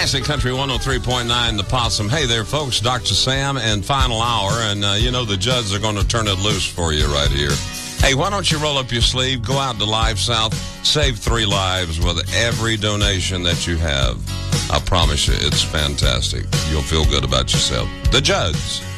Classic Country 103.9, The Possum. Hey there, folks. Dr. Sam and Final Hour. And, the Judds are going to turn it loose for you right here. Hey, why don't you roll up your sleeve, go out to Live South, save 3 lives with every donation that you have. I promise you, it's fantastic. You'll feel good about yourself. The Judds.